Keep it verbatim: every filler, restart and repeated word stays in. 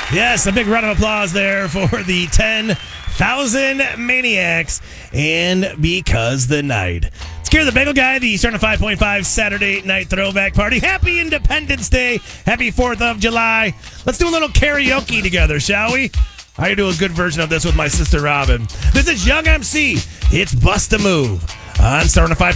Yes, a big round of applause there for the ten thousand Maniacs and Because the Night. Scare the Bagel Guy, the Starting five point five Saturday night throwback party. Happy Independence Day. Happy fourth of July. Let's do a little karaoke together, shall we? I do a good version of this with my sister Robin. This is Young M C. It's Bust a Move on Starting five.